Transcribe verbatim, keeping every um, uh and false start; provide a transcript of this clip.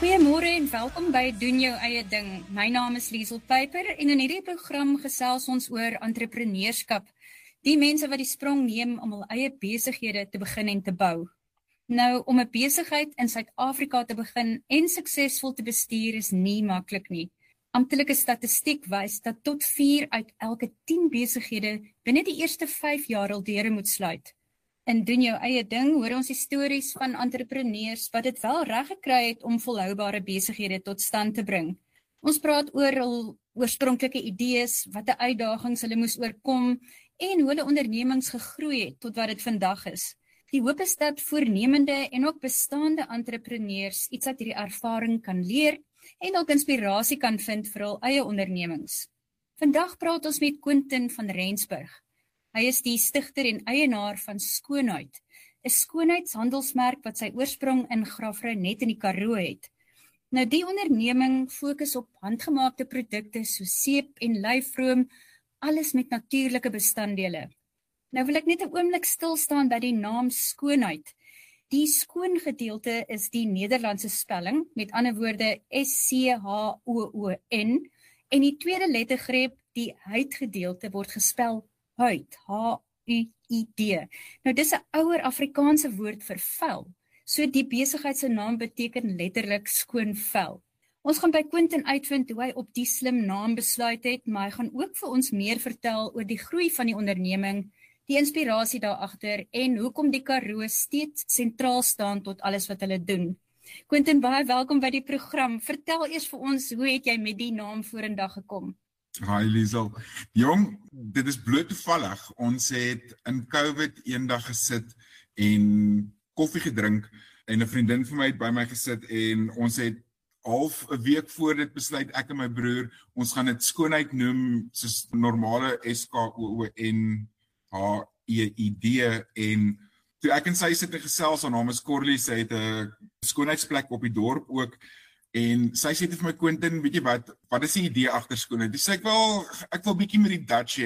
Goeiemôre en welkom by Doen Jou Eie Ding. My naam is Liesel Pyper en in hierdie program gesels ons oor entrepreneurskap. Die mense wat die sprong neem om hul eie besighede te begin en te bou. Nou, om 'n besigheid in Suid-Afrika te begin en suksesvol te bestuur is nie maklik nie. Amptelike statistiek wys dat tot vier uit elke tien besighede binne die eerste vyf jaar al deure moet sluit. In Doen Jou Eie Ding hoor ons die stories van entrepreneurs wat dit wel reg gekry het om volhoubare besighede tot stand te bring. Ons praat oor hul oorspronklike idees, watter uitdagings hulle moes oorkom en hoe hulle ondernemings gegroei het tot wat dit vandag is. Die hoop is dat voornemende en ook bestaande entrepreneurs iets uit hierdie ervaring kan leer en ook inspirasie kan vind vir hul eie ondernemings. Vandag praat ons met Quentin van Rensburg. Hy is die stigter en eienaar van Skoonheid, 'n skoonheidshandelsmerk wat sy oorsprong in Graafrenet in die Karoo het. Nou die onderneming fokus op handgemaakte produkte soos seep en lyfroom, alles met natuurlike bestanddele. Nou wil ek net 'n oomblik stil staan by die naam Skoonheid. Die skoon gedeelte is die Nederlandse spelling, met ander woorde S C H O O N, en die tweede lettergreep, die huid gedeelte, word gespel huid, H U I D. Nou dis 'n ouer Afrikaanse woord vir vel, so die besigheid se naam beteken letterlik skoon vel. Ons gaan by Quentin uitvind hoe hy op die slim naam besluit het, maar hy gaan ook vir ons meer vertel oor die groei van die onderneming, die inspirasie daar agter en hoekom die Karoo steeds sentraal staan tot alles wat hulle doen. Quentin, baie welkom by die program. Vertel eers vir ons, hoe het jy met die naam vorendag gekom? Hi Liesel. Jong, dit is bloot toevallig. Ons het in COVID eendag gesit en koffie gedrink en 'n vriendin van my het by my gesit en ons het half 'n week voor dit besluit, ek en my broer, ons gaan dit Skoonheid noem, soos normale S K O O N H E I D, en toe ek en sy sit en gesels, haar naam is Corlie, sy het 'n skoonheidsplek op die dorp ook. En sy sê vir my, Quentin, weet jy wat, wat is die idee agter Skoonheid? Dis sê ek wel, ek wil bietjie met die Dutch